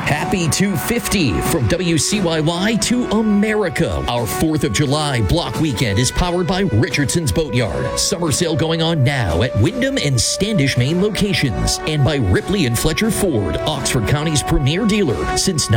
Happy 250 from WCYY to America. Our 4th of July block weekend is powered by Richardson's Boatyard. Summer sale going on now at Wyndham and Standish, Maine locations. And by Ripley and Fletcher Ford, Oxford County's premier dealer since